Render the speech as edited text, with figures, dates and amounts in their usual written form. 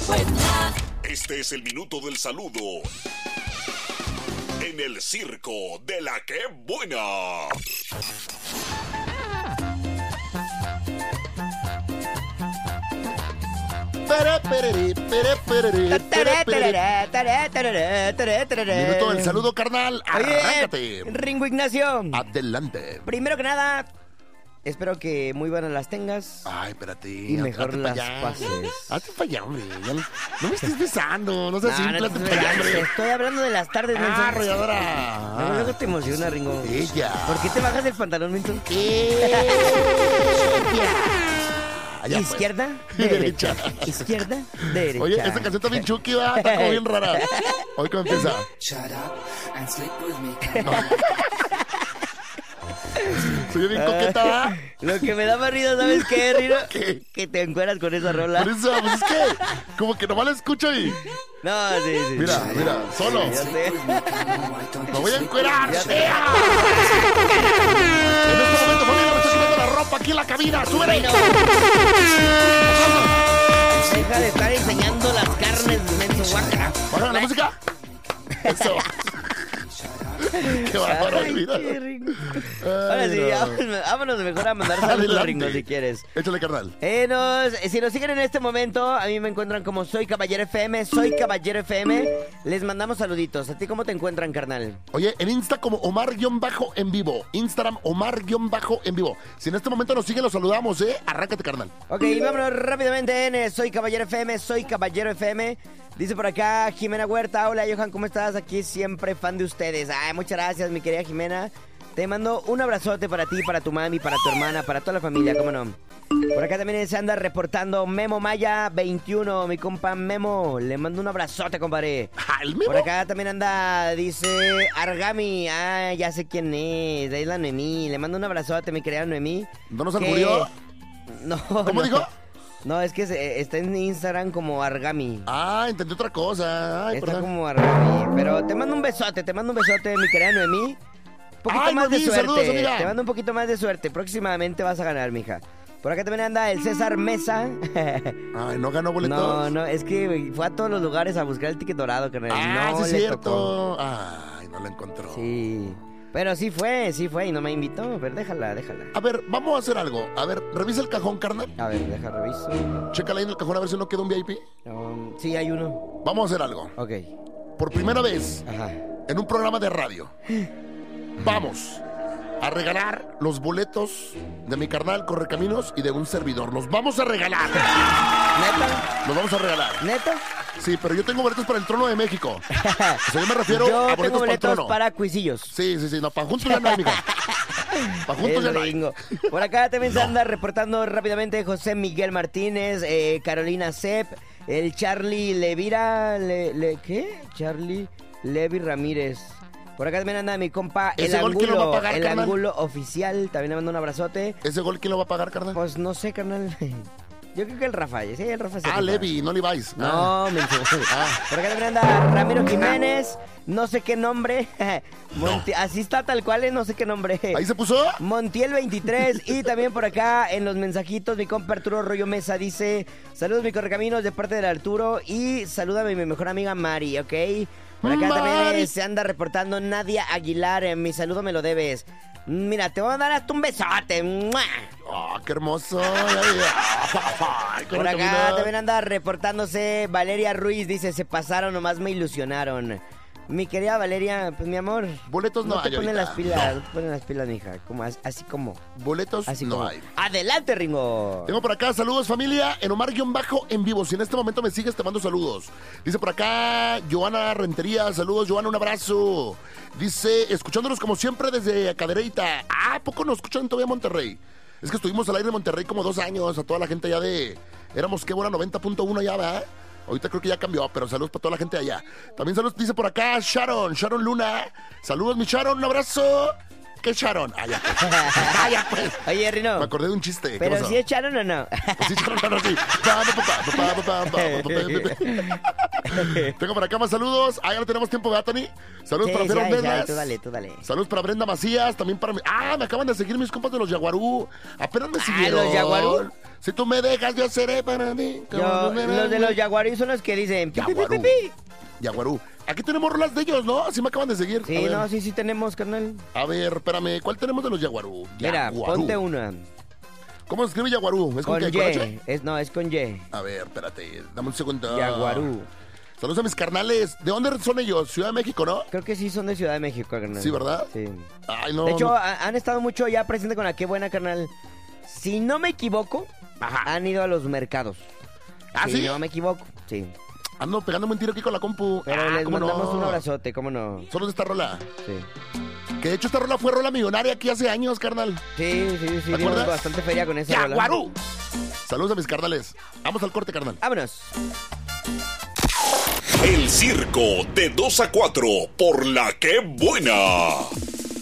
buena. Este es el minuto del saludo en el circo de la que buena. Minuto del saludo, carnal. Arráncate. Ringo Ignacio. Adelante. Primero que nada, espero que muy buenas las tengas. Ay, espérate. Y mejor las pases. Hazte para allá, hombre. No me estés besando. No seas simple, hazte te para allá, hombre. estoy hablando de las tardes, Nelson. Arrolladora. Luego te emociona, Ringo. Ella. ¿Por qué te bajas el pantalón, Milton? Allá, pues. Izquierda, Derecha. Izquierda, derecha. Oye, esta canción está bien chucky, ¿va? Está como bien rara. Hoy cómo empieza. Shut up and sleep with me. Soy bien coqueta, ¿va? Lo que me da más risa, ¿sabes qué, Rino? ¿Qué? Que te encueras con esa rola. Por eso, pues es que, como que nomás la escucho y... No, sí. Mira, solo. Ya sé. Me voy a encuerar. Ya En sé. este momento, familia, me estoy quitando la ropa aquí en la cabina. ¡Súbele! Deja de estar enseñando las carnes, menso guaca. ¿Bajan la música? Eso. Qué bárbaro, Ay, vida. qué rico. Ahora sí, vámonos mejor a mandar saludos, Adelante. Ringo, si quieres. Échale, carnal. Si nos siguen en este momento, a mí me encuentran como Soy Caballero FM, Soy Caballero FM. Les mandamos saluditos. ¿A ti cómo te encuentran, carnal? Oye, en Insta como Omar-en vivo. Instagram Omar-en vivo. Si en este momento nos siguen, los saludamos, ¿eh? Arráncate, carnal. Ok, vámonos rápidamente en Soy Caballero FM, Soy Caballero FM. Dice por acá Jimena Huerta. Hola, Johan, ¿cómo estás? Aquí siempre fan de ustedes. Ay, muchas gracias, mi querida Jimena. Te mando un abrazote para ti, para tu mami, para tu hermana, para toda la familia, ¿cómo no? Por acá también se anda reportando Memo Maya 21, mi compa Memo. Le mando un abrazote, compadre. ¿El Memo? Por acá también anda, dice Argami. Ah, ya sé quién es. Es la Noemí. Le mando un abrazote, mi querida Noemí. ¿No nos alburió? No. ¿Cómo dijo? No, es que está en Instagram como Argami. Ah, entendí otra cosa. Ay, Está perdón. como Argami. Pero te mando un besote, mi querida Noemí. Un poquito Ay, más de Noemí, suerte. saludos, amiga. Te mando un poquito más de suerte. Próximamente vas a ganar, mija. Por acá también anda el César Mesa. Ay, ¿no ganó boletos? No, es que fue a todos los lugares a buscar el ticket dorado, carnal. Ah, no sí es le cierto. tocó. Ay, no la encontró. Sí. Pero sí fue y no me invitó. Pero déjala. A ver, vamos a hacer algo. A ver, revisa el cajón, carnal. A ver, reviso. Chécala ahí en el cajón a ver si no queda un VIP. Sí, hay uno. Vamos a hacer algo. Ok. Por primera vez Ajá. en un programa de radio, vamos a regalar los boletos de mi carnal Correcaminos y de un servidor. Los vamos a regalar. ¿Neta? Los vamos a regalar. ¿Neta? Sí, pero yo tengo boletos para el trono de México. O sea, yo me refiero Yo a tengo boletos para el trono. para cuisillos. Sí. No, para juntos ya no hay, mija. Para juntos ya El no hay. Ringo. Por acá también se anda reportando rápidamente José Miguel Martínez, Carolina Sepp, el Charlie Levira, ¿qué? Charlie Levi Ramírez. Por acá también anda mi compa ¿Ese gol quién lo va a pagar, el carnal? Angulo Oficial. También le mando un abrazote. ¿Ese gol quién lo va a pagar, carnal? Pues no sé, carnal. Yo creo que el Rafa. Sí, el Rafa se rifa. Levi, no Levi's. No, menso. Por acá también anda Ramiro Jiménez. No sé qué nombre. Así está tal cual, no sé qué nombre. ¿Ahí se puso? Montiel 23. Y también por acá en los mensajitos mi compa Arturo Rollo Mesa dice: saludos, mi Correcaminos, de parte del Arturo. Y salúdame a mi mejor amiga Mari, ¿ok? Por acá también se anda reportando Nadia Aguilar. Mi saludo me lo debes. Mira, te voy a dar hasta un besote. ¡Mua! ¡Oh, qué hermoso! Por acá también anda reportándose Valeria Ruiz. Dice: se pasaron, nomás me ilusionaron. Mi querida Valeria, pues mi amor. Boletos no te hay ponen ahorita. las pilas, No. te ponen las pilas, mija. Como, así como. Boletos Así no como. hay. Adelante, Ringo. Tengo por acá, saludos familia, en Omar-en vivo. Si en este momento me sigues, te mando saludos. Dice por acá, Joana Rentería, saludos, Joana, un abrazo. Dice, escuchándonos como siempre desde Cadereyta. ¿A poco nos escuchan todavía en Monterrey? Es que estuvimos al aire en Monterrey como 2 años, a toda la gente allá de... Éramos, qué buena, 90.1 ya, ¿verdad? Ahorita creo que ya cambió, pero saludos para toda la gente de allá. También saludos, dice por acá, Sharon Luna. Saludos, mi Sharon, un abrazo. ¿Qué Sharon? Ah, ya pues. Ah, ya pues. Oye, Rino. Me acordé de un chiste. ¿Qué ¿Pero pasó? si echaron o no? Sí, Sharon, sí. Tengo por acá más saludos. Ah, ya no tenemos tiempo, ¿verdad, Tony? Saludos para Fer Ornelas. Tú dale. Saludos para Brenda Macías, también para mí. Ah, me acaban de seguir mis compas de los Yaguarú. Apenas me siguieron. ¿los Yaguarú? Si tú me dejas, yo seré para ti. Los de los Yaguarí son los que dicen... pi, pi, pi, Yaguarú. pi, pi. Yaguarú. Aquí tenemos rolas de ellos, ¿no? Así me acaban de seguir. Sí, no, sí tenemos, carnal. A ver, espérame. ¿Cuál tenemos de los Yaguarú? Mira, Yaguarú. ponte una. ¿Cómo se escribe Yaguarú? ¿Es con Con qué? ¿Con H? Y. No, es con Y. A ver, espérate. Dame un segundo. Yaguarú. Saludos a mis carnales. ¿De dónde son ellos? Ciudad de México, ¿no? Creo que sí son de Ciudad de México, carnal. Sí, ¿verdad? Sí. Ay, no. De hecho, no. han estado mucho ya presente con la Qué Buena, carnal. Si no me equivoco, Ajá. han ido a los mercados. ¿Ah, sí? Si no me equivoco, sí. Ando pegándome un tiro aquí con la compu. Pero les ¿cómo mandamos no? un abrazote, ¿cómo no? Son los de esta rola. Sí. Que de hecho esta rola fue rola millonaria aquí hace años, carnal. Sí, ¿Te dimos acuerdas? bastante feria con esa rola. ¡Yaguarú! Saludos a mis carnales. Vamos al corte, carnal. Vámonos. El circo de 2 a 4 por la que buena.